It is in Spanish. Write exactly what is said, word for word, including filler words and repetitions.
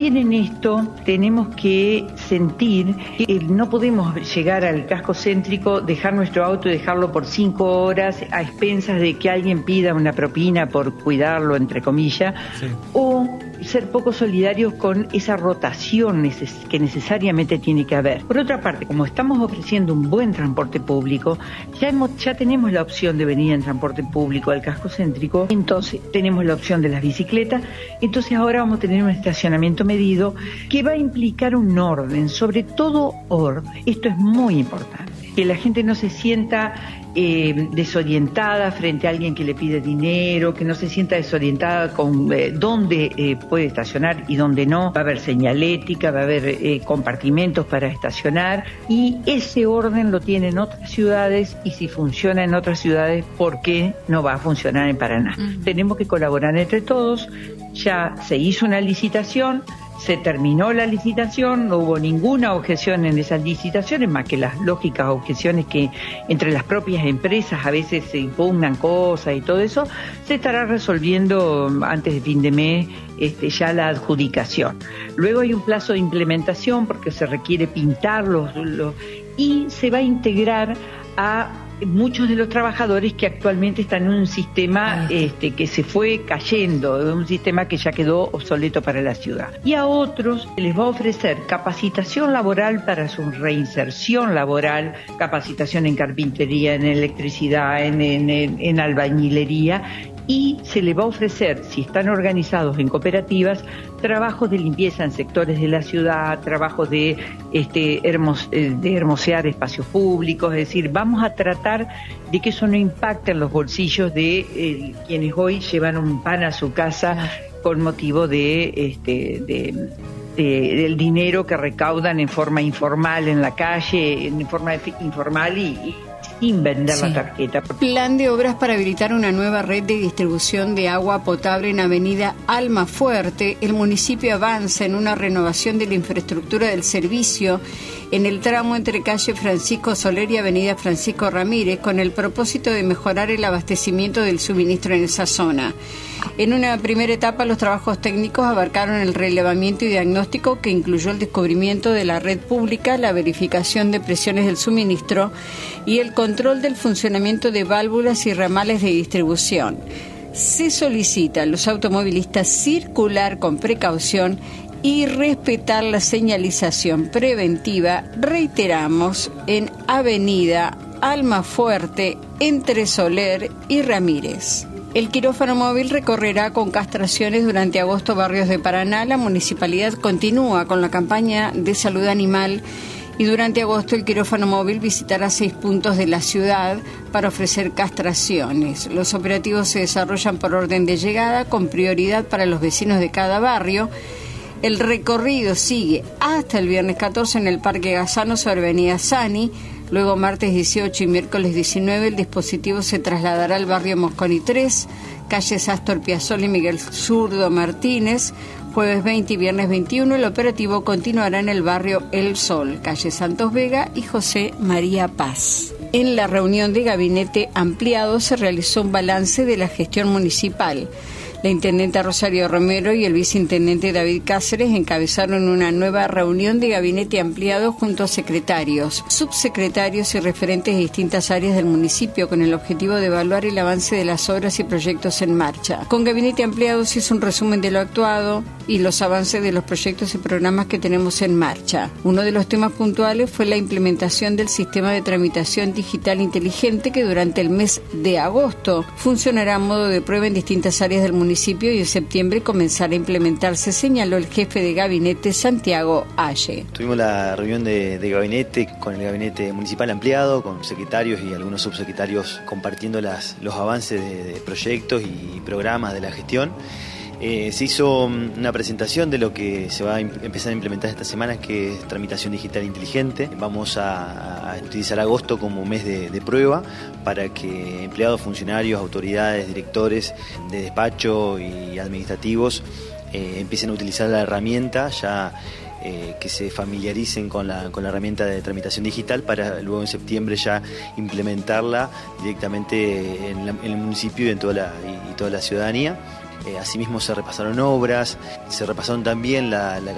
también en esto tenemos que sentir que no podemos llegar al casco céntrico, dejar nuestro auto y dejarlo por cinco horas a expensas de que alguien pida una propina por cuidarlo, entre comillas, sí. O ser poco solidarios con esa rotación neces- que necesariamente tiene que haber. Por otra parte, como estamos ofreciendo un buen transporte público, ya, hemos, ya tenemos la opción de venir en transporte público al casco céntrico, entonces tenemos la opción de las bicicletas, entonces ahora vamos a tener un estacionamiento medido que va a implicar un orden, sobre todo orden. Esto es muy importante, que la gente no se sienta eh, desorientada frente a alguien que le pide dinero, que no se sienta desorientada con eh, dónde eh, puede estacionar y dónde no. Va a haber señalética, va a haber eh, compartimentos para estacionar, y ese orden lo tienen otras ciudades, y si funciona en otras ciudades, ¿por qué no va a funcionar en Paraná? Uh-huh. Tenemos que colaborar entre todos. Ya se hizo una licitación, se terminó la licitación, no hubo ninguna objeción en esas licitaciones, más que las lógicas objeciones que entre las propias empresas a veces se impugnan cosas y todo eso. Se estará resolviendo antes de fin de mes este, ya la adjudicación. Luego hay un plazo de implementación porque se requiere pintarlos los, y se va a integrar a muchos de los trabajadores que actualmente están en un sistema este, que se fue cayendo, un sistema que ya quedó obsoleto para la ciudad. Y a otros se les va a ofrecer capacitación laboral para su reinserción laboral, capacitación en carpintería, en electricidad, en, en, en, en albañilería, y se les va a ofrecer, si están organizados en cooperativas, trabajos de limpieza en sectores de la ciudad, trabajos de, este, hermos, de hermosear espacios públicos, es decir, vamos a tratar de que eso no impacte en los bolsillos de eh, quienes hoy llevan un pan a su casa con motivo de, este, de, de del dinero que recaudan en forma informal en la calle, en forma informal y, y sin vender sí. la tarjeta. Plan de obras para habilitar una nueva red de distribución de agua potable en Avenida Almafuerte. El municipio avanza en una renovación de la infraestructura del servicio en el tramo entre calle Francisco Soler y Avenida Francisco Ramírez, con el propósito de mejorar el abastecimiento del suministro en esa zona. En una primera etapa, los trabajos técnicos abarcaron el relevamiento y diagnóstico, que incluyó el descubrimiento de la red pública, la verificación de presiones del suministro y el control del funcionamiento de válvulas y ramales de distribución. Se solicita a los automovilistas circular con precaución y respetar la señalización preventiva, reiteramos, en Avenida Almafuerte, entre Soler y Ramírez. El quirófano móvil recorrerá con castraciones durante agosto barrios de Paraná. La municipalidad continúa con la campaña de salud animal y durante agosto el quirófano móvil visitará seis puntos de la ciudad para ofrecer castraciones. Los operativos se desarrollan por orden de llegada, con prioridad para los vecinos de cada barrio. El recorrido sigue hasta el viernes catorce en el Parque Gazano sobre Avenida Sani. Luego, martes dieciocho y miércoles diecinueve, el dispositivo se trasladará al barrio Mosconi tres, calles Astor Piazzolla y Miguel Zurdo Martínez. Jueves veinte y viernes veintiuno, el operativo continuará en el barrio El Sol, calle Santos Vega y José María Paz. En la reunión de gabinete ampliado se realizó un balance de la gestión municipal. La intendenta Rosario Romero y el viceintendente David Cáceres encabezaron una nueva reunión de gabinete ampliado junto a secretarios, subsecretarios y referentes de distintas áreas del municipio, con el objetivo de evaluar el avance de las obras y proyectos en marcha. Con gabinete ampliado se hizo un resumen de lo actuado y los avances de los proyectos y programas que tenemos en marcha. Uno de los temas puntuales fue la implementación del sistema de tramitación digital inteligente, que durante el mes de agosto funcionará a modo de prueba en distintas áreas del municipio municipio y en septiembre comenzará a implementarse, señaló el jefe de gabinete Santiago Aye. Tuvimos la reunión de, de gabinete con el gabinete municipal ampliado, con secretarios y algunos subsecretarios compartiendo las, los avances de, de proyectos y programas de la gestión. Eh, se hizo una presentación de lo que se va a empezar a implementar esta semana, que es tramitación digital inteligente. Vamos a, a utilizar agosto como mes de, de prueba para que empleados, funcionarios, autoridades, directores de despacho y administrativos eh, empiecen a utilizar la herramienta, ya eh, que se familiaricen con la, con la herramienta de tramitación digital, para luego en septiembre ya implementarla directamente en, la, en el municipio y en toda la, y, y toda la ciudadanía. Eh, asimismo se repasaron obras, se repasaron también la, la